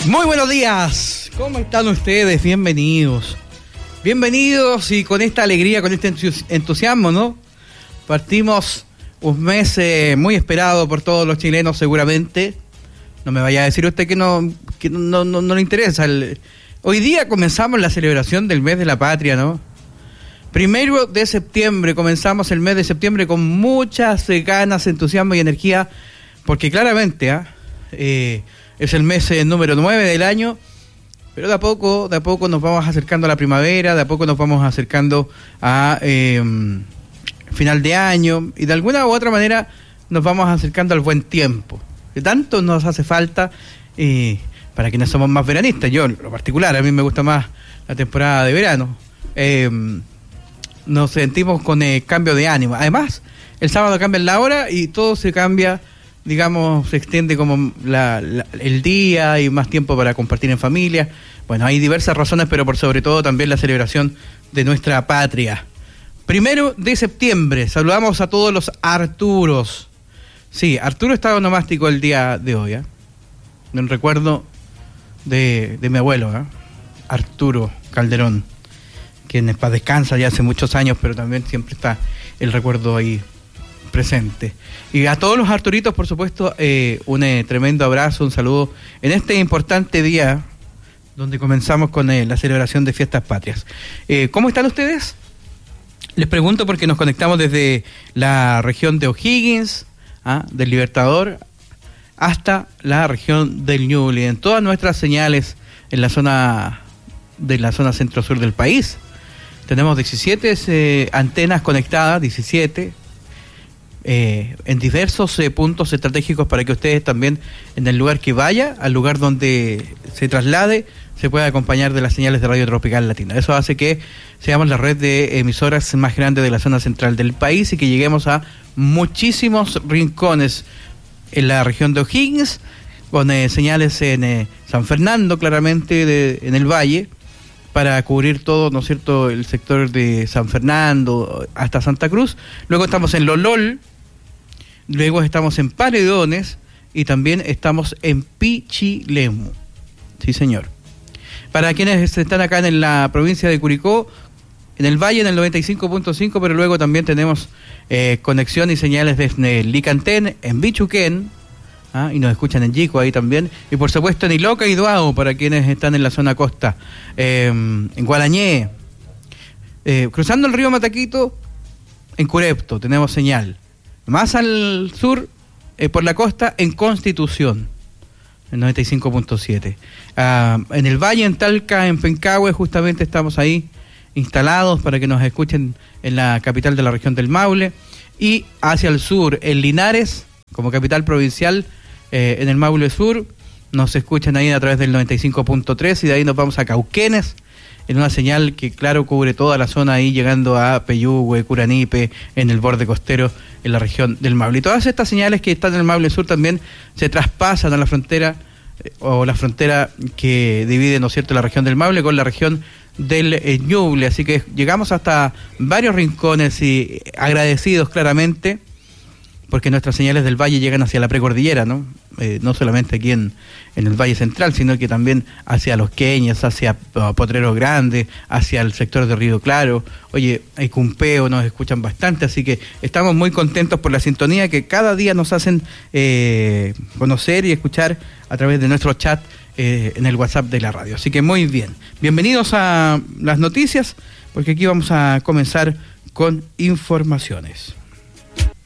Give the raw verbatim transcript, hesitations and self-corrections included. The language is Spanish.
Muy buenos días, ¿cómo están ustedes? Bienvenidos, bienvenidos y con esta alegría, con este entusiasmo, ¿no? Partimos un mes eh, muy esperado por todos los chilenos seguramente. No me vaya a decir usted que no, que no, no, no le interesa. El... Hoy día comenzamos la celebración del mes de la patria, ¿no? Primero de septiembre, comenzamos el mes de septiembre con muchas ganas, entusiasmo y energía, porque claramente, ¿eh? Eh, es el mes eh, número nueve del año, pero de a poco, de a poco nos vamos acercando a la primavera, de a poco nos vamos acercando a eh, final de año, y de alguna u otra manera nos vamos acercando al buen tiempo, que tanto nos hace falta eh, para quienes somos más veranistas. Yo, en lo particular, a mí me gusta más la temporada de verano. Eh, nos sentimos con eh, cambio de ánimo. Además, el sábado cambia la hora y todo se cambia, digamos, se extiende como la, la, el día y más tiempo para compartir en familia. Bueno, hay diversas razones, pero por sobre todo también la celebración de nuestra patria. Primero de septiembre, saludamos a todos los Arturos. Sí, Arturo está onomástico el día de hoy, ¿eh? Un recuerdo de, de mi abuelo, ¿eh? Arturo Calderón, quien en paz descansa ya hace muchos años, pero también siempre está el recuerdo ahí presente. Y a todos los Arturitos, por supuesto, eh, un eh, tremendo abrazo, un saludo en este importante día donde comenzamos con eh, la celebración de Fiestas Patrias. Eh, ¿Cómo están ustedes? Les pregunto porque nos conectamos desde la región de O'Higgins, ¿ah? del Libertador, hasta la región del Ñuble, en todas nuestras señales en la zona de la zona centro-sur del país. Tenemos diecisiete eh, antenas conectadas, diecisiete, Eh, en diversos eh, puntos estratégicos para que ustedes también, en el lugar que vaya, al lugar donde se traslade, se pueda acompañar de las señales de Radio Tropical Latina. Eso hace que seamos la red de emisoras más grande de la zona central del país y que lleguemos a muchísimos rincones en la región de O'Higgins, con eh, señales en eh, San Fernando, claramente, de, en el valle, para cubrir todo, ¿no es cierto?, el sector de San Fernando hasta Santa Cruz. Luego estamos en Lolol, luego estamos en Paredones y también estamos en Pichilemu. Sí, señor. Para quienes están acá en la provincia de Curicó, en el Valle en el noventa y cinco punto cinco, pero luego también tenemos eh, conexión y señales desde Licantén, en Bichuquén, ¿ah? y nos escuchan en Yico ahí también, y por supuesto en Iloca y Duao, para quienes están en la zona costa, eh, en Gualañé, eh, cruzando el río Mataquito, en Curepto tenemos señal. Más al sur, eh, por la costa, en Constitución, en noventa y cinco punto siete. Ah, en el Valle, en Talca, en Pencahue, justamente estamos ahí instalados para que nos escuchen en la capital de la región del Maule. Y hacia el sur, en Linares, como capital provincial, eh, en el Maule Sur, nos escuchan ahí a través del noventa y cinco punto tres, y de ahí nos vamos a Cauquenes, en una señal que, claro, cubre toda la zona ahí, llegando a Peyúgue, Curanipe, en el borde costero, en la región del Maule. Y todas estas señales que están en el Maule Sur también se traspasan a la frontera, eh, o la frontera que divide, ¿no es cierto?, la región del Maule con la región del eh, Ñuble. Así que llegamos hasta varios rincones y agradecidos, claramente, porque nuestras señales del Valle llegan hacia la precordillera, ¿no? Eh, no solamente aquí en, en el Valle Central, sino que también hacia Los Queñas, hacia uh, Potrero Grande, hacia el sector de Río Claro. Oye, hay Cumpeo, nos escuchan bastante, así que estamos muy contentos por la sintonía que cada día nos hacen eh, conocer y escuchar a través de nuestro chat eh, en el WhatsApp de la radio. Así que muy bien. Bienvenidos a las noticias, porque aquí vamos a comenzar con informaciones.